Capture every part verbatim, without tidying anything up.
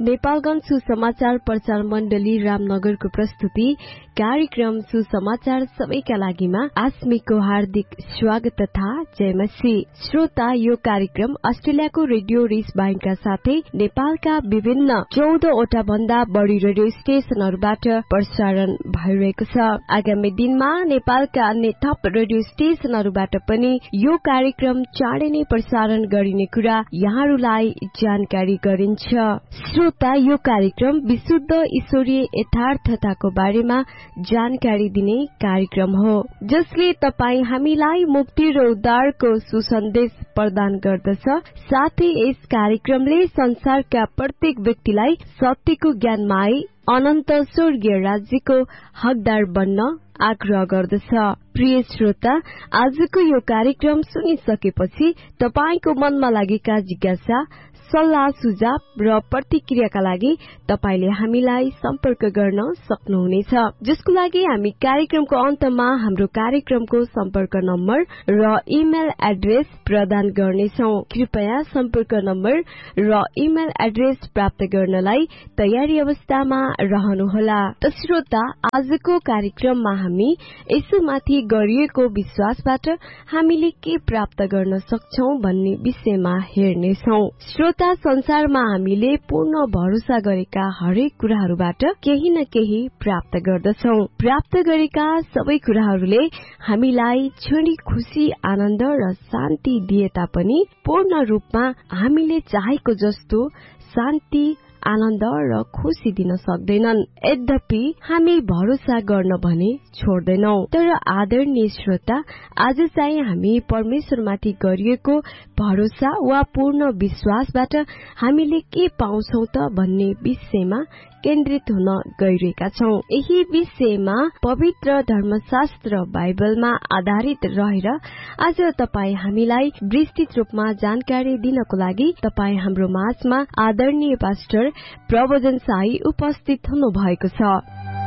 नेपालगञ्ज सुसमाचार प्रचार मण्डली रामनगरको प्रस्तुति कार्यक्रम सुसमाचार सबैका लागिमा आस्मिकको हार्दिक स्वागत तथा जय मसी। श्रोता, यो कार्यक्रम अस्ट्रेलियाको रेडियो रिसबाइनका साथै नेपालका विभिन्न चौधवटा भन्दा बढ़ी रेडियो स्टेशनहरूबाट प्रसारण भइरहेको छ। आगामी दिनमा नेपालका अन्य थप रेडियो स्टेशनहरूबाट पनि यो कार्यक्रम चाँडै नै प्रसारण गरिने कुरा यहाँहरूलाई जानकारी गरिन्छ। श्रोता, यो कार्यक्रम विशुद्ध ईश्वरीय यथार्थताको बारेमा जानकारी दिने कार्यक्रम हो, जसले तपाई हामीलाई मुक्ति र उद्धारको सुसन्देश प्रदान गर्दछ। साथै यस कार्यक्रमले संसारका प्रत्येक व्यक्तिलाई सत्यको ज्ञानमाई अनन्त स्वर्गीय राज्यको हकदार बन्न आग्रह गर्दछ। प्रिय श्रोता, आजको यो कार्यक्रम सुनिसकेपछि तपाईको मनमा लागेका जिज्ञासा, सल्लाह, सुझाव र प्रतिक्रियाका लागि तपाईले हामीलाई सम्पर्क गर्न सक्नुहुनेछ, जसको लागि हामी कार्यक्रमको अन्तमा हाम्रो कार्यक्रमको सम्पर्क नम्बर र इमेल एड्रेस प्रदान गर्नेछौ। कृपया सम्पर्क नम्बर र इमेल एड्रेस प्राप्त गर्नलाई तयारी अवस्थामा रहनुहोला। त श्रोता, आजको कार्यक्रममा हामी यसोमाथि गरिएको विश्वासबाट हामीले के प्राप्त गर्न सक्छौ भन्ने विषयमा हेर्नेछौ। श्रोता, संसारमा हामीले पूर्ण भरोसा गरेका हरेक कुराहरूबाट केही न केही प्राप्त गर्दछौ। प्राप्त गरेका सबै कुराहरूले हामीलाई क्षणिक खुशी, आनन्द र शान्ति दिए तापनि पूर्ण रूपमा हामीले चाहेको जस्तो शान्ति, आनन्द र खुशी दिन सक्दैनन्। यद्यपि हामी भरोसा गर्न भने छोड्दैनौ। तर आदरणीय श्रोता, आज चाहिँ हामी परमेश्वरमाथि गरिएको भरोसा वा पूर्ण विश्वासबाट हामीले के पाउँछौ त भन्ने विषयमा केन्द्रित हुन गइरहेका छौं। यही विषयमा पवित्र धर्मशास्त्र बाइबलमा आधारित रहेर आज तपाई हामीलाई विस्तृत रूपमा जानकारी दिनको लागि तपाई हाम्रो माझमा आदरणीय पास्टर प्रवचन शाही उपस्थित हुनु भएको छ।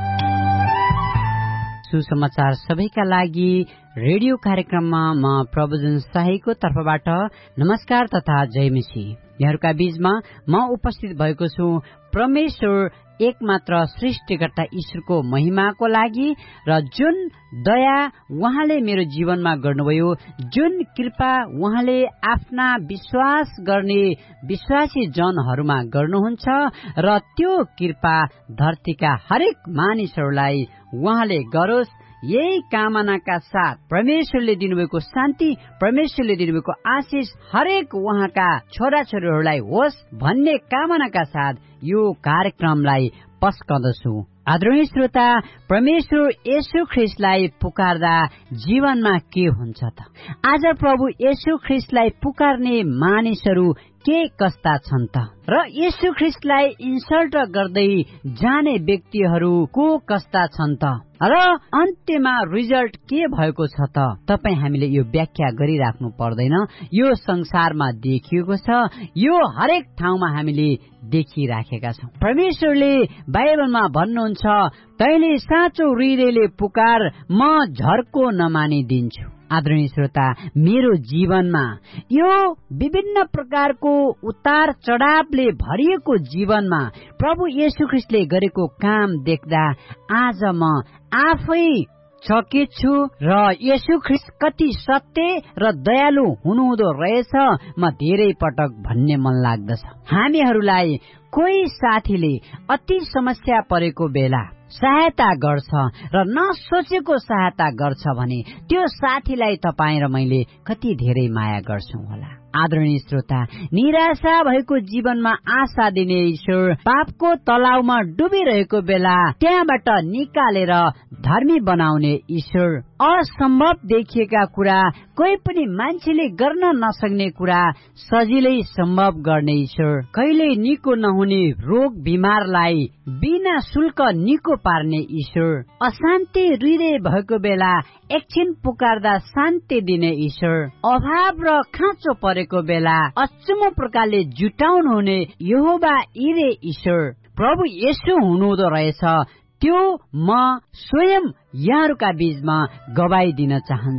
सुसमाचार सबैका लागि रेडियो कार्यक्रममा म प्रवचन शाहीको तर्फबाट नमस्कार तथा जय मसी। यहाँहरूका बीचमा म उपस्थित भएको छु परमेश्वर एकमात्र सृष्टिकर्ता ईश्वरको महिमाको लागि र जुन दया उहाँले मेरो जीवनमा गर्नुभयो, जुन कृपा उहाँले आफ्ना विश्वास गर्ने विश्वासी जनहरूमा गर्नुहुन्छ र त्यो कृपा धरतीका हरेक मानिसहरूलाई उहाँले गरोस्, यही कामनाका साथ परमेश्वरले दिनुभएको शान्ति, परमेश्वरले दिनुभएको आशिष हरेक उहाँका छोराछोरीहरूलाई होस् भन्ने कामनाका साथ यो कार्यक्रमलाई पस्कदछु। आदरणीय श्रोता, परमेश्वर येशू ख्रीष्टलाई पुकार्दा जीवनमा के हुन्छ त? आज प्रभु येशू ख्रीष्टलाई पुकार्ने मानिसहरू के कस्ता छन् त? र येशू ख्रीष्टलाई इन्सल्ट गर्दै जाने व्यक्तिहरू को कस्ता छन् त? र अन्त्यमा रिजल्ट के भएको छ त? तपाई हामीले यो व्याख्या गरिराख्नु पर्दैन। यो संसारमा देखिएको छ, यो हरेक ठाउँमा हामीले देखिराखेका छौं। परमेश्वरले बाइबलमा भन्नुहुन्छ, तैले साँचो हृदयले पुकार, म झर्को नमानिदिन्छु। आदरणीय श्रोता, मेरो जीवनमा यो विभिन्न प्रकारको उतार चढावले भरिएको जीवनमा प्रभु येशू ख्रीष्टले गरेको काम देख्दा आज म आफै चकित छु र येशू ख्रीष्ट कति सत्य र दयालु हुनुहुँदो रहेछ म धेरै पटक भन्ने मन लाग्दछ। हामीहरूलाई कोही साथीले अति समस्या परेको बेला सहायता गर्छ र नसोचेको सहायता गर्छ भने त्यो साथीलाई तपाईँ र मैले कति धेरै माया गर्छौं होला। आदरणीय श्रोता, निराशा भएको जीवनमा आशा दिने ईश्वर पापको तलाउमा डुबिरहेको बेला त्यहाँबाट निकालेर धर्मी बनाउने ईश्वर, असम्भव देखिएका कुरा, कोही पनि मान्छेले गर्न नसक्ने कुरा सजिलै सम्भव गर्ने ईश्वर, कहिले निको नहुने रोग बिमारलाई बिना शुल्क निको पार्ने ईश्वर, अशान्ति हृदय भएको बेला एकछिन पुकार्दा शान्ति दिने ईश्वर, अभाव र खाँचो परेको बेला अचम्म प्रकारले जुटाउनु हुने यहोवा इरे ईश्वर प्रभु येशू हुनुहुँदो रहेछ। त्यो म स्वयं यहाँहरूका बीचमा गवाई दिन चाहन्छु।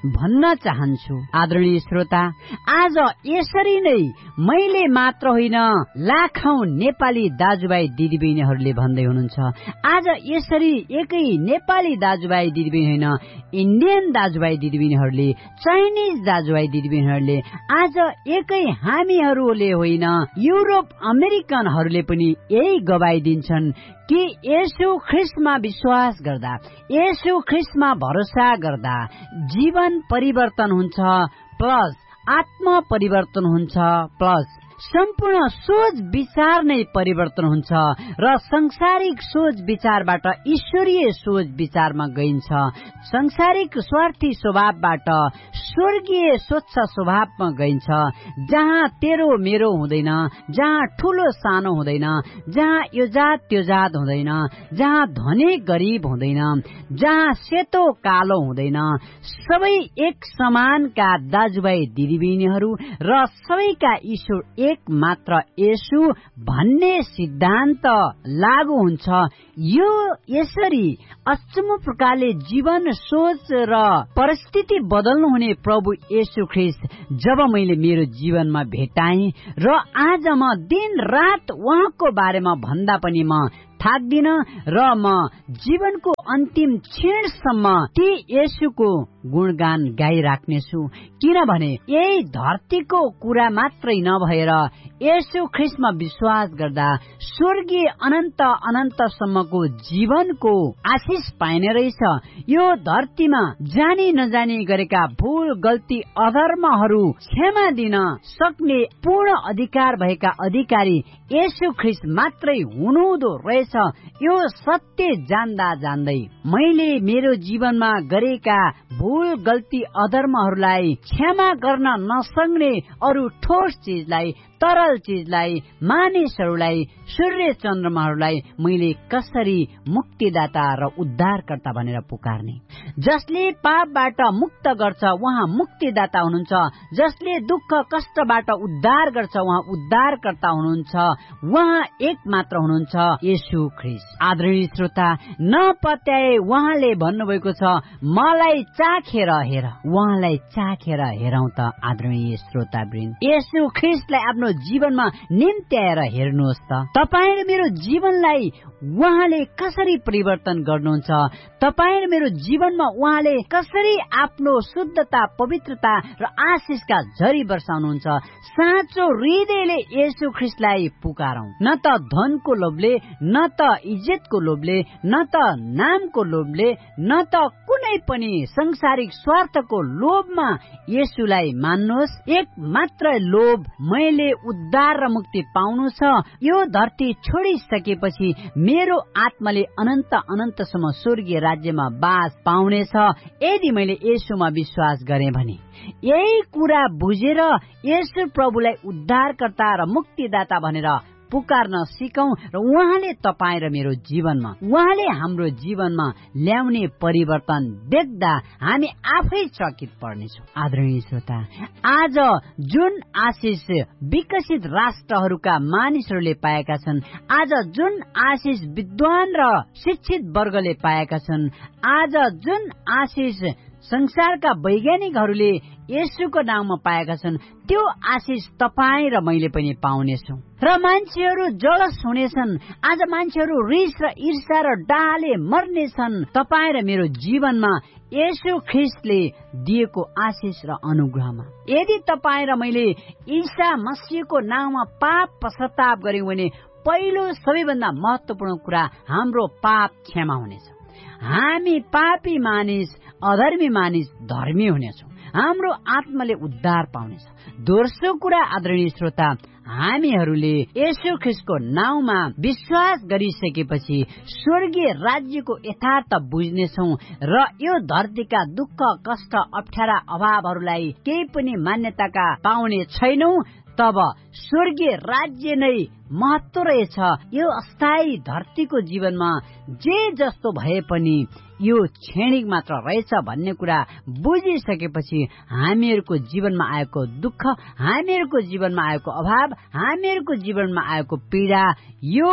भन्न चाहन्छु। आदरणीय श्रोता, आज यसरी नै मैले मात्र होइन लाखौं नेपाली दाजुभाइ दिदीबहिनीहरूले भन्दै हुनुहुन्छ। आज यसरी एकै नेपाली दाजुभाइ दिदीबहिनी होइन, इन्डियन दाजुभाइ दिदीबहिनीहरूले, चाइनिज दाजुभाइ दिदीबहिनीहरूले, आज एकै हामीहरूले होइन युरोप अमेरिकनहरूले पनि यही गवाई दिन्छन् कि येशू ख्रीष्टमा विश्वास गर्दा, येशू ख्रीष्टमा भरोसा गर्दा जीवन परिवर्तन हुन्छ, प्लस आत्मा परिवर्तन हुन्छ, प्लस सम्पूर्ण सोच विचार नै परिवर्तन हुन्छ र सांसारिक सोच विचारबाट ईश्वरीय सोच विचारमा गइन्छ। सांसारिक स्वार्थी स्वभावबाट स्वर्गीय स्वच्छ स्वभावमा गइन्छ, जहाँ तेरो मेरो हुँदैन, जहाँ ठूलो सानो हुँदैन, जहाँ यो जात त्यो जात हुँदैन, जहाँ धनी गरीब हुँदैन, जहाँ सेतो कालो हुँदैन, सबै एक समानका दाजुभाइ दिदीबहिनीहरू र सबैका ईश्वर एक मात्र येशू भन्ने सिद्धान्त लागू हुन्छ। यो यसरी अचम्म प्रकारले जीवन सोच र परिस्थिति बदल्नु हुने प्रभु येशू ख्रीष्ट जब मैले मेरो जीवनमा भेटाएँ र आज म दिन रात उहाँको बारेमा भन्दा पनि म थाक्दिन र म जीवनको अन्तिम क्षणसम्म ती येशूको गुणगान गाइराख्नेछु, किनभने यही धरतीको कुरा मात्रै नभएर येशू ख्रीष्टमा विश्वास गर्दा स्वर्गीय अनन्त अनन्तसम्मको जीवनको आशिष पाइने रहेछ। यो धरतीमा जानी नजानी गरेका भूल गल्ती अधर्महरू क्षमा दिन सक्ने पूर्ण अधिकार भएका अधिकारी येशू ख्रीष्ट मात्रै हुनुहुँदो रहेछ। यो सत्य जान्दा जान्दै मैले मेरो जीवनमा गरेका भूल गल्ती अधर्महरूलाई क्षमा गर्न नसक्ने अरू ठोस चिजलाई, तरल चिजलाई, मानिसहरूलाई, सूर्य चन्द्रमाहरूलाई मैले कसरी मुक्तिदाता र उद्धारकर्ता भनेर पुकार्ने? जसले पापबाट मुक्त गर्छ उहाँ मुक्तिदाता हुनुहुन्छ, जसले दुःख कष्टबाट उद्धार गर्छ उहाँ उद्धारकर्ता हुनुहुन्छ, उहाँ एक मात्र हुनुहुन्छ येशू ख्रीष्ट। आदरणीय श्रोता, नपत्याए उहाँले भन्नुभएको छ मलाई चाखेर हेर, उहाँलाई चाखेर हेरौं त। आदरणीय श्रोतावृन्द, येशू ख्रीष्टलाई आफ्नो जीवनमा निम्त्याएर हेर्नुहोस् त। तपाईँ र मेरो जीवनलाई उहाँले कसरी परिवर्तन गर्नुहुन्छ? तपाईँ र मेरो जीवनमा उहाँले कसरी आफ्नो शुद्धता, पवित्रता र आशिषका झरी वर्षाउनुहुन्छ? साँचो हृदयले येशू ख्रीष्टलाई पुकारौं, न त धनको लोभले, न त इज्जतको लोभले, न त नामको लोभले, न त कुनै पनि संसारिक स्वार्थको लोभमा येशूलाई मान्नुहोस्। एक मात्र लोभ, मैले उद्धार र मुक्ति पाउनु छ। यो धरती छोडिसकेपछि मेरो आत्माले अनन्त अनन्तसम्म स्वर्गीय राज्यमा बास पाउनेछ यदि मैले येशूमा विश्वास गरेँ भने। यही कुरा बुझेर येशू प्रभुलाई उद्धारकर्ता र मुक्तिदाता भनेर पुकार्न सिकौं र उहाँले तपाईँ र मेरो जीवनमा, उहाँले हाम्रो जीवनमा ल्याउने परिवर्तन देख्दा हामी आफै चकित पर्नेछौँ। आदरणीय श्रोता, आज जुन आशिष विकसित राष्ट्रहरूका मानिसहरूले पाएका छन्, आज जुन आशिष विद्वान र शिक्षित वर्गले पाएका छन्, आज जुन आशिष संसारका वैज्ञानिकहरूले येशूको नाममा पाएका छन्, त्यो आशिष तपाईँ र मैले पनि पाउनेछौँ। र मान्छेहरू जलस हुनेछन्, आज मान्छेहरू रिस र ईर्ष्या र डाहले मर्नेछन्। तपाईँ र मेरो जीवनमा येशू ख्रीष्टले दिएको आशिष र अनुग्रहमा यदि तपाईँ र मैले ईसा मसीहको नाममा पाप पश्चाताप गर्यौं भने पहिलो सबैभन्दा महत्वपूर्ण कुरा हाम्रो पाप क्षमा हुनेछ। हामी पापी मानिस, अधर्मी मानिस धर्मी हुनेछौँ। हाम्रो आत्माले उद्धार पाउनेछ। दोस्रो कुरा आदरणीय श्रोता, हामीहरूले येशू ख्रीष्टको नाउँमा विश्वास गरिसकेपछि स्वर्गीय राज्यको यथार्थ बुझ्नेछौँ र यो धरतीका दुःख, कष्ट, अप्ठ्यारा, अभावहरूलाई केही पनि मान्यताका पाउने छैनौं। तब स्वर्गीय राज्य नै महत्व रहेछ। यो अस्थायी धरतीको जीवनमा जे जस्तो भए पनि यो क्षणिक मात्र रहेछ भन्ने कुरा बुझिसकेपछि हामीहरूको जीवनमा आएको दुःख, हामीहरूको जीवनमा आएको अभाव, हामीहरूको जीवनमा आएको पीडा, यो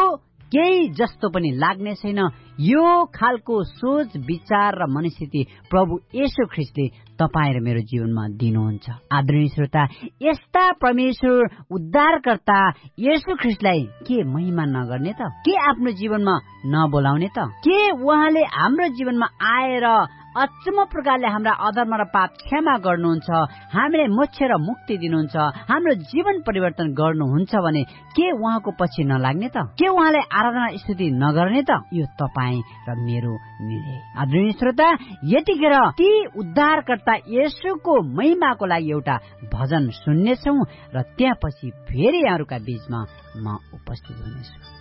केही जस्तो पनि लाग्ने छैन। यो खालको सोच विचार र मनस्थिति प्रभु येशू ख्रीष्टले तपाईँ र मेरो जीवनमा दिनुहुन्छ। आदरणीय श्रोता, यस्ता परमेश्वर उद्धारकर्ता येशू ख्रीष्टलाई के महिमा नगर्ने त? के आफ्नो जीवनमा नबोलाउने त? के उहाँले हाम्रो जीवनमा आएर अचम्म प्रकारले हाम्रा अधर्म र पाप क्षमा गर्नुहुन्छ, हामीले मोक्ष र मुक्ति दिनुहुन्छ, हाम्रो जीवन परिवर्तन गर्नुहुन्छ भने के उहाँको पछि नलाग्ने त? के उहाँले आराधना स्तुति नगर्ने त? यो तपाईँ र मेरो निर्णय। आदरणीय श्रोता, यतिखेर ती उद्धारकर्ता येशूको महिमाको लागि एउटा भजन सुन्नेछौँ र त्यसपछि फेरि यहाँहरूका बीचमा म उपस्थित हुनेछु।